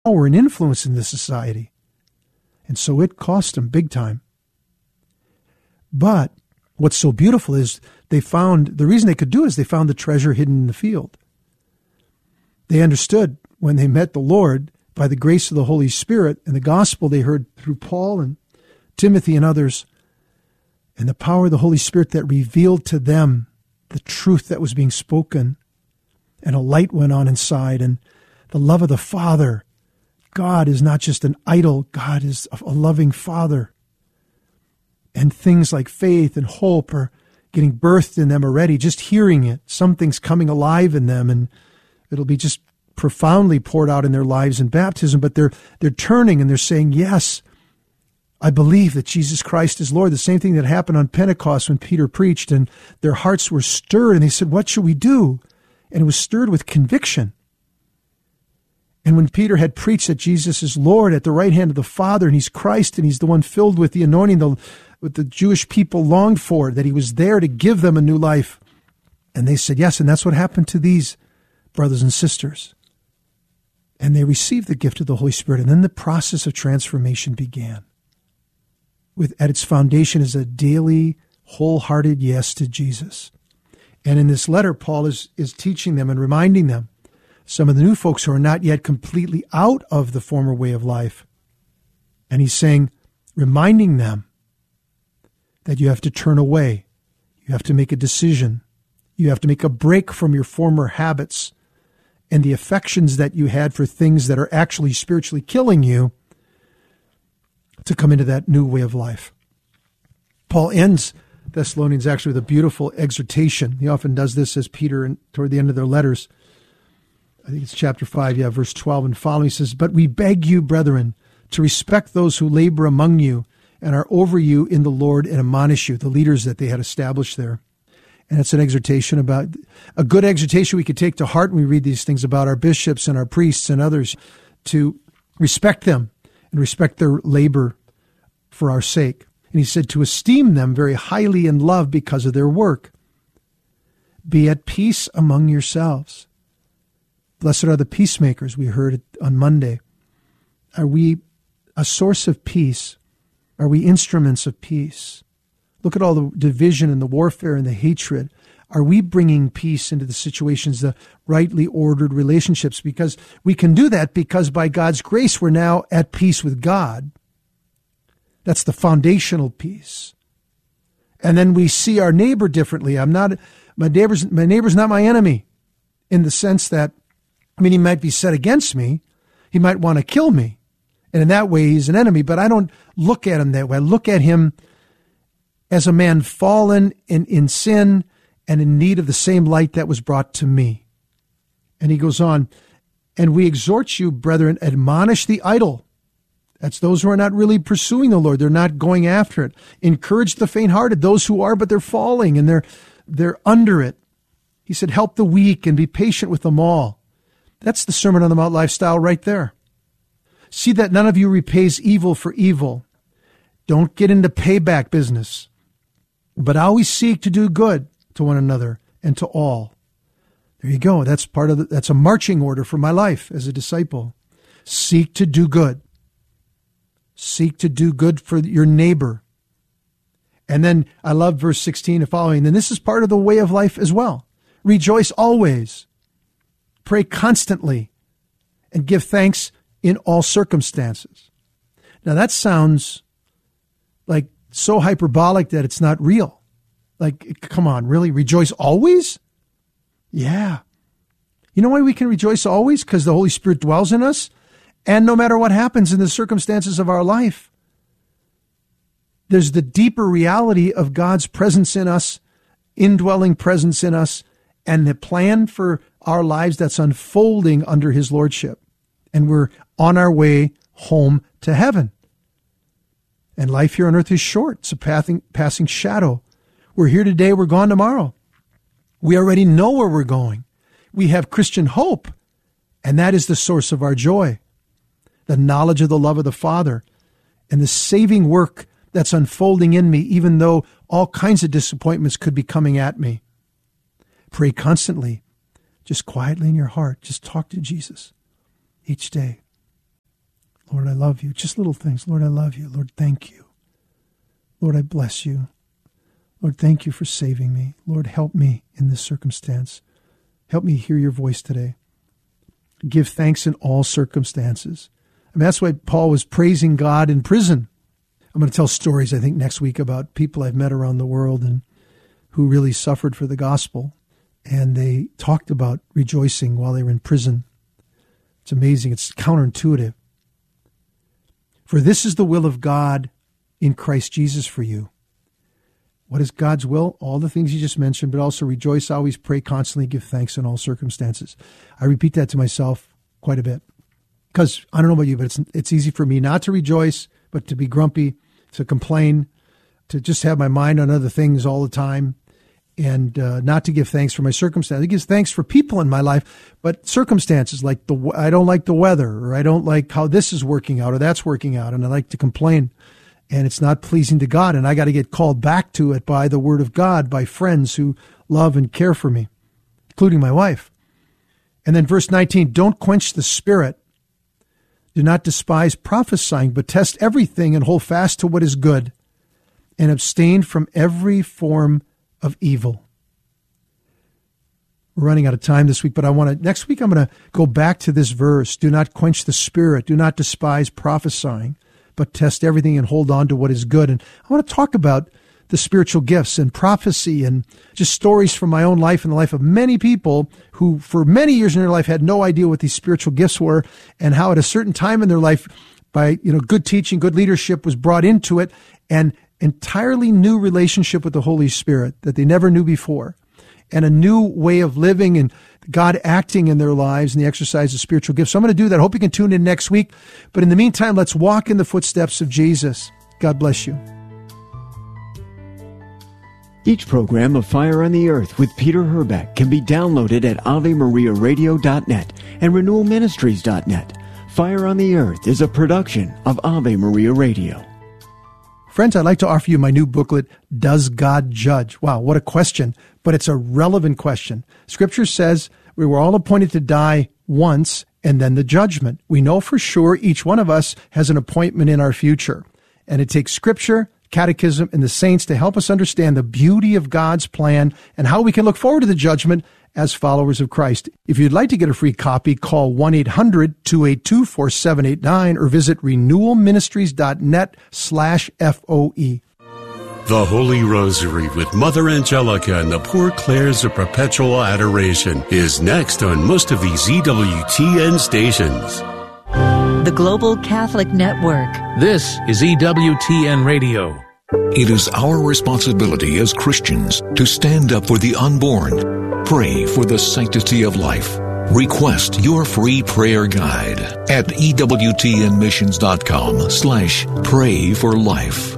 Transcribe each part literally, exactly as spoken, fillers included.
power and influence in this society. And so it cost them big time. But what's so beautiful is they found, the reason they could do it is they found the treasure hidden in the field. They understood when they met the Lord by the grace of the Holy Spirit and the gospel they heard through Paul and Timothy and others, and the power of the Holy Spirit that revealed to them the truth that was being spoken, and a light went on inside, and the love of the Father. God is not just an idol. God is a loving Father. And things like faith and hope are getting birthed in them already, just hearing it. Something's coming alive in them, and it'll be just profoundly poured out in their lives in baptism. But they're they're turning and they're saying, yes, I believe that Jesus Christ is Lord. The same thing that happened on Pentecost when Peter preached, and their hearts were stirred, and they said, what should we do? And it was stirred with conviction. And when Peter had preached that Jesus is Lord at the right hand of the Father, and he's Christ, and he's the one filled with the anointing the, that the Jewish people longed for, that he was there to give them a new life. And they said, yes, and that's what happened to these brothers and sisters. And they received the gift of the Holy Spirit, and then the process of transformation began. With at its foundation is a daily, wholehearted yes to Jesus. And in this letter, Paul is, is teaching them and reminding them, some of the new folks who are not yet completely out of the former way of life. And he's saying, reminding them that you have to turn away. You have to make a decision. You have to make a break from your former habits and the affections that you had for things that are actually spiritually killing you to come into that new way of life. Paul ends Thessalonians actually with a beautiful exhortation. He often does this as Peter in, toward the end of their letters. I think it's chapter five, yeah, verse twelve and following. He says, but we beg you, brethren, to respect those who labor among you and are over you in the Lord and admonish you, the leaders that they had established there. And it's an exhortation about, a good exhortation we could take to heart when we read these things about our bishops and our priests and others, to respect them and respect their labor for our sake. And he said to esteem them very highly in love because of their work. Be at peace among yourselves. Blessed are the peacemakers, we heard it on Monday. Are we a source of peace? Are we instruments of peace? Look at all the division and the warfare and the hatred. Are we bringing peace into the situations, the rightly ordered relationships? Because we can do that because by God's grace, we're now at peace with God. That's the foundational peace. And then we see our neighbor differently. I'm not, my neighbor's, my neighbor's not my enemy in the sense that, I mean, he might be set against me. He might want to kill me. And in that way, he's an enemy, but I don't look at him that way. I look at him as a man fallen in, in sin and in need of the same light that was brought to me. And he goes on, and we exhort you, brethren, admonish the idle. That's those who are not really pursuing the Lord. They're not going after it. Encourage the faint-hearted, those who are, but they're falling and they're, they're under it. He said, help the weak and be patient with them all. That's the Sermon on the Mount lifestyle right there. See that none of you repays evil for evil. Don't get into payback business, but always seek to do good to one another and to all. There you go. That's part of the, that's a marching order for my life as a disciple. Seek to do good. Seek to do good for your neighbor. And then I love verse sixteen and following. And this is part of the way of life as well. Rejoice always. Pray constantly and give thanks in all circumstances. Now that sounds like so hyperbolic that it's not real. Like, come on, really? Rejoice always? Yeah. You know why we can rejoice always? Because the Holy Spirit dwells in us. And no matter what happens in the circumstances of our life, there's the deeper reality of God's presence in us, indwelling presence in us, and the plan for our lives that's unfolding under his lordship. And we're on our way home to heaven. And life here on earth is short. It's a passing, passing shadow. We're here today, we're gone tomorrow. We already know where we're going. We have Christian hope, and that is the source of our joy. The knowledge of the love of the Father and the saving work that's unfolding in me, even though all kinds of disappointments could be coming at me. Pray constantly, just quietly in your heart. Just talk to Jesus each day. Lord, I love you. Just little things. Lord, I love you. Lord, thank you. Lord, I bless you. Lord, thank you for saving me. Lord, help me in this circumstance. Help me hear your voice today. Give thanks in all circumstances. I mean, that's why Paul was praising God in prison. I'm going to tell stories, I think, next week about people I've met around the world and who really suffered for the gospel. And they talked about rejoicing while they were in prison. It's amazing. It's counterintuitive. For this is the will of God in Christ Jesus for you. What is God's will? All the things you just mentioned, but also rejoice, always pray, constantly give thanks in all circumstances. I repeat that to myself quite a bit. Because I don't know about you, but it's it's easy for me not to rejoice, but to be grumpy, to complain, to just have my mind on other things all the time, and uh, not to give thanks for my circumstances. I give thanks for people in my life, but circumstances like the I don't like the weather, or I don't like how this is working out, or that's working out, and I like to complain. And it's not pleasing to God, and I got to get called back to it by the Word of God, by friends who love and care for me, including my wife. And then verse nineteen, don't quench the Spirit. Do not despise prophesying, but test everything and hold fast to what is good, and abstain from every form of evil. We're running out of time this week, but I want to, next week I'm going to go back to this verse. Do not quench the Spirit. Do not despise prophesying, but test everything and hold on to what is good. And I want to talk about the spiritual gifts and prophecy and just stories from my own life and the life of many people who for many years in their life had no idea what these spiritual gifts were, and how at a certain time in their life, by you know good teaching, good leadership was brought into it, and entirely new relationship with the Holy Spirit that they never knew before, and a new way of living and God acting in their lives and the exercise of spiritual gifts. So I'm going to do that. I hope you can tune in next week. But in the meantime, let's walk in the footsteps of Jesus. God bless you. Each program of Fire on the Earth with Peter Herbeck can be downloaded at ave maria radio dot net and renewal ministries dot net. Fire on the Earth is a production of Ave Maria Radio. Friends, I'd like to offer you my new booklet, Does God Judge? Wow, what a question, but it's a relevant question. Scripture says we were all appointed to die once and then the judgment. We know for sure each one of us has an appointment in our future, and it takes Scripture, Catechism, and the saints to help us understand the beauty of God's plan and how we can look forward to the judgment as followers of Christ. If you'd like to get a free copy, call one eight hundred two eight two four seven eight nine or visit renewal ministries dot net slash F O E. The Holy Rosary with Mother Angelica and the Poor Clares of Perpetual Adoration is next on most of these E W T N stations. The Global Catholic Network. This is E W T N Radio. It is our responsibility as Christians to stand up for the unborn, pray for the sanctity of life. Request your free prayer guide at ewtnmissions.com slash pray for life.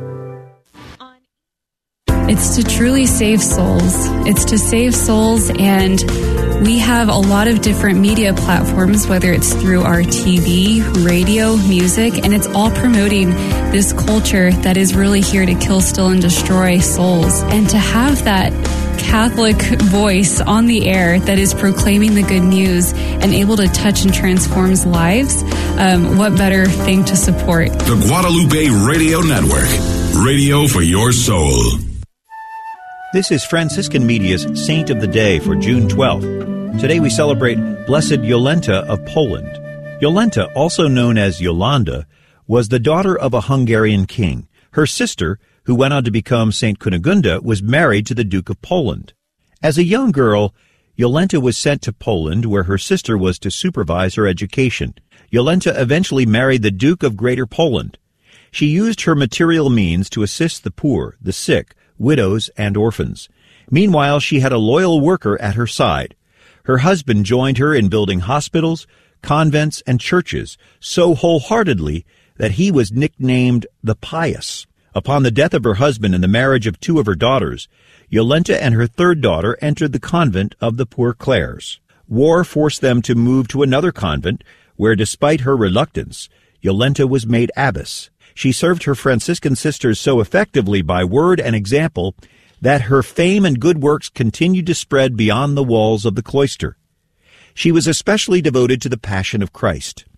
It's to truly save souls. It's to save souls, and we have a lot of different media platforms, whether it's through our T V, radio, music, and it's all promoting this culture that is really here to kill, steal, and destroy souls. And to have that Catholic voice on the air that is proclaiming the good news and able to touch and transform lives, um, what better thing to support? The Guadalupe Radio Network. Radio for your soul. This is Franciscan Media's Saint of the Day for June twelfth. Today we celebrate Blessed Jolenta of Poland. Jolenta, also known as Yolanda, was the daughter of a Hungarian king. Her sister, who went on to become Saint Kunigunda, was married to the Duke of Poland. As a young girl, Jolenta was sent to Poland, where her sister was to supervise her education. Jolenta eventually married the Duke of Greater Poland. She used her material means to assist the poor, the sick, widows, and orphans. Meanwhile, she had a loyal worker at her side. Her husband joined her in building hospitals, convents, and churches so wholeheartedly that he was nicknamed the Pious. Upon the death of her husband and the marriage of two of her daughters, Jolenta and her third daughter entered the convent of the Poor Clares. War forced them to move to another convent, where despite her reluctance, Jolenta was made abbess. She served her Franciscan sisters so effectively by word and example that her fame and good works continued to spread beyond the walls of the cloister. She was especially devoted to the Passion of Christ.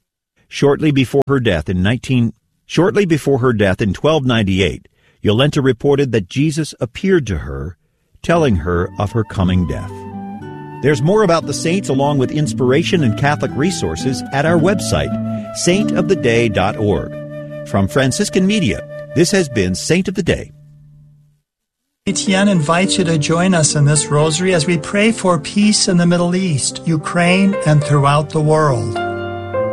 Shortly before her death in nineteen shortly before her death in twelve ninety-eight, Yolenta reported that Jesus appeared to her, telling her of her coming death. There's more about the saints along with inspiration and Catholic resources at our website, saint of the day dot org. From Franciscan Media, this has been Saint of the Day. Etienne invites you to join us in this rosary as we pray for peace in the Middle East, Ukraine, and throughout the world.